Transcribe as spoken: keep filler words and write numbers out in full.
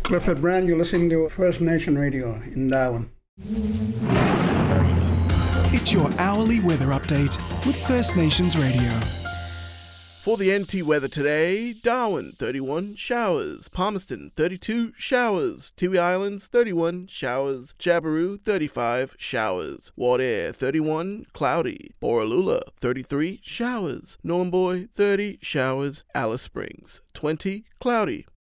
Clifford Brand, you're listening to First Nation Radio in Darwin. It's your hourly weather update with First Nations Radio. For the N T weather today, Darwin, thirty-one showers. Palmerston, thirty-two showers. Tiwi Islands, thirty-one showers. Jabiru, thirty-five showers. Wadair, thirty-one cloudy. Borroloola, thirty-three showers. Nhulunbuy, thirty showers. Alice Springs, twenty cloudy.